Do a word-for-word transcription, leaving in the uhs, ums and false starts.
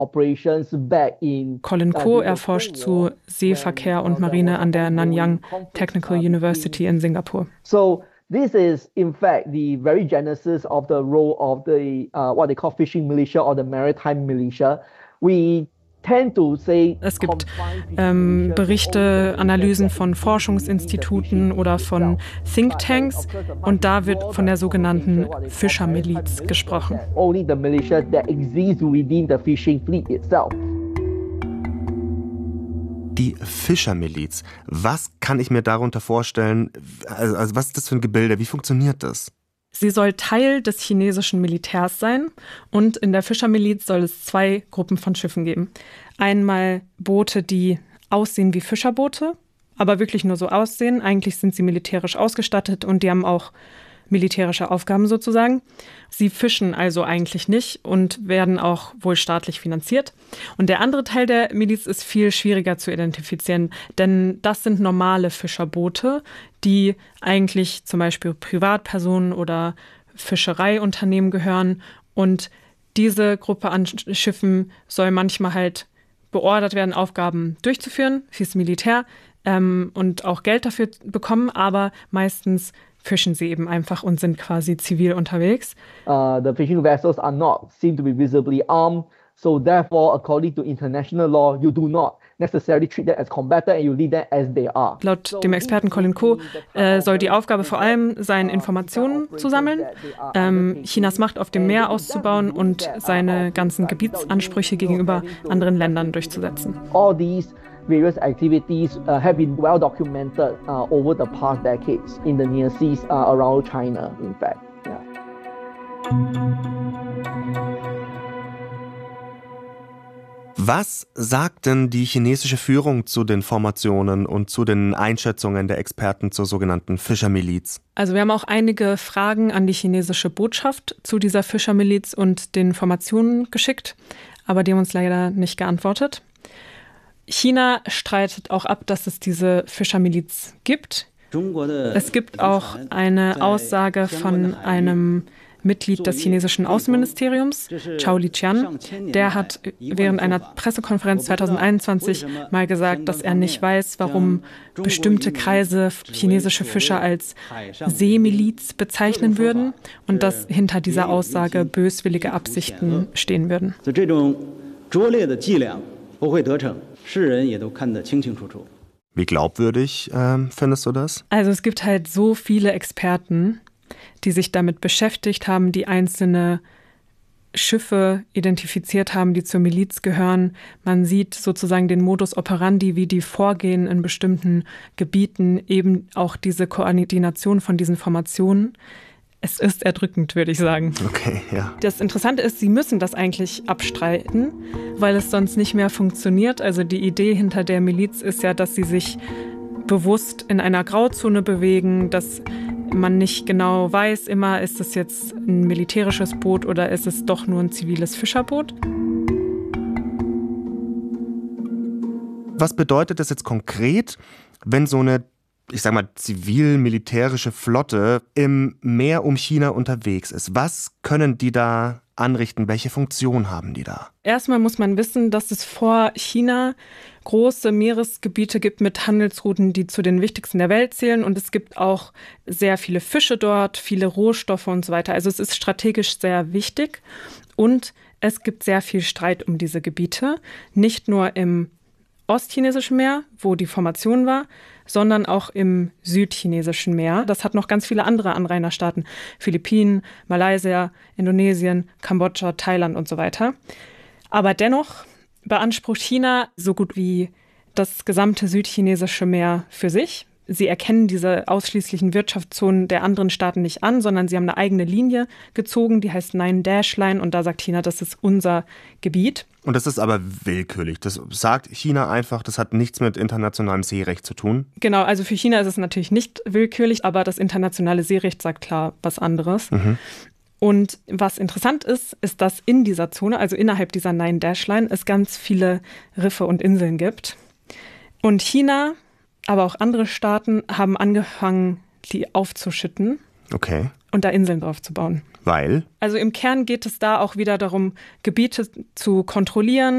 Colin Koh erforscht zu Seeverkehr und Marine an der Nanyang Technical University in Singapur. So this is in fact the very genesis of the role of the uh, what they call fishing militia or the maritime militia. We Es gibt ähm, Berichte, Analysen von Forschungsinstituten oder von Thinktanks und da wird von der sogenannten Fischermiliz gesprochen. Die Fischermiliz, was kann ich mir darunter vorstellen? Also, also was ist das für ein Gebilde? Wie funktioniert das? Sie soll Teil des chinesischen Militärs sein und in der Fischermiliz soll es zwei Gruppen von Schiffen geben. Einmal Boote, die aussehen wie Fischerboote, aber wirklich nur so aussehen. Eigentlich sind sie militärisch ausgestattet und die haben auch militärische Aufgaben sozusagen. Sie fischen also eigentlich nicht und werden auch wohl staatlich finanziert. Und der andere Teil der Miliz ist viel schwieriger zu identifizieren, denn das sind normale Fischerboote, die eigentlich zum Beispiel Privatpersonen oder Fischereiunternehmen gehören. Und diese Gruppe an Schiffen soll manchmal halt beordert werden, Aufgaben durchzuführen fürs Militär ähm, und auch Geld dafür bekommen, aber meistens fischen sie eben einfach und sind quasi zivil unterwegs. Uh, the fishing vessels are not seen to be visibly armed, so therefore, according to international law, you do not necessarily treat them as combatant and you leave them as they are. Laut dem Experten Colin Koh äh, soll die Aufgabe vor allem sein, Informationen zu sammeln, ähm, Chinas Macht auf dem Meer auszubauen und seine ganzen Gebietsansprüche gegenüber anderen Ländern durchzusetzen. All these various activities uh, have been well documented uh, over the past decades in the near seas uh, around China, in fact. Yeah. Was sagt denn die chinesische Führung zu den Formationen und zu den Einschätzungen der Experten zur sogenannten Fischermiliz? Also wir haben auch einige Fragen an die chinesische Botschaft zu dieser Fischermiliz und den Formationen geschickt, aber die haben uns leider nicht geantwortet. China streitet auch ab, dass es diese Fischermiliz gibt. Es gibt auch eine Aussage von einem Mitglied des chinesischen Außenministeriums, Zhao Liqian. Der hat während einer Pressekonferenz zwanzig einundzwanzig mal gesagt, dass er nicht weiß, warum bestimmte Kreise chinesische Fischer als Seemiliz bezeichnen würden und dass hinter dieser Aussage böswillige Absichten stehen würden. Wie glaubwürdig ähm, findest du das? Also es gibt halt so viele Experten, die sich damit beschäftigt haben, die einzelne Schiffe identifiziert haben, die zur Miliz gehören. Man sieht sozusagen den Modus operandi, wie die vorgehen in bestimmten Gebieten, eben auch diese Koordination von diesen Formationen. Es ist erdrückend, würde ich sagen. Okay, ja. Das Interessante ist, sie müssen das eigentlich abstreiten, weil es sonst nicht mehr funktioniert. Also die Idee hinter der Miliz ist ja, dass sie sich bewusst in einer Grauzone bewegen, dass man nicht genau weiß, immer ist es jetzt ein militärisches Boot oder ist es doch nur ein ziviles Fischerboot. Was bedeutet das jetzt konkret, wenn so eine, ich sag mal, zivil-militärische Flotte im Meer um China unterwegs ist? Was können die da anrichten? Welche Funktion haben die da? Erstmal muss man wissen, dass es vor China große Meeresgebiete gibt mit Handelsrouten, die zu den wichtigsten der Welt zählen. Und es gibt auch sehr viele Fische dort, viele Rohstoffe und so weiter. Also es ist strategisch sehr wichtig. Und es gibt sehr viel Streit um diese Gebiete. Nicht nur im Ostchinesischen Meer, wo die Formation war, sondern auch im Südchinesischen Meer. Das hat noch ganz viele andere Anrainerstaaten. Philippinen, Malaysia, Indonesien, Kambodscha, Thailand und so weiter. Aber dennoch beansprucht China so gut wie das gesamte südchinesische Meer für sich. Sie erkennen diese ausschließlichen Wirtschaftszonen der anderen Staaten nicht an, sondern sie haben eine eigene Linie gezogen, die heißt Nine Dash Line und da sagt China, das ist unser Gebiet. Und das ist aber willkürlich. Das sagt China einfach, das hat nichts mit internationalem Seerecht zu tun? Genau, also für China ist es natürlich nicht willkürlich, aber das internationale Seerecht sagt klar was anderes. Mhm. Und was interessant ist, ist, dass in dieser Zone, also innerhalb dieser Nine Dash Line, es ganz viele Riffe und Inseln gibt. Und China, aber auch andere Staaten haben angefangen, die aufzuschütten. Okay. Und da Inseln drauf zu bauen. Weil? Also im Kern geht es da auch wieder darum, Gebiete zu kontrollieren,